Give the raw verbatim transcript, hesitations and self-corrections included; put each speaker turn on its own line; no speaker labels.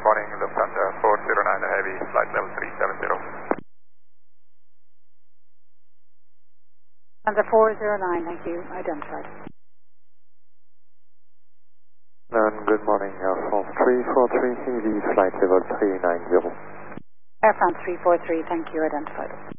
morning, Lufthansa four zero nine Heavy, flight level three seven zero.
Lufthansa four zero nine, thank you, identified.
And good morning, Air France three four three Heavy, flight level three nine zero.
Air France three four three, thank you, identified.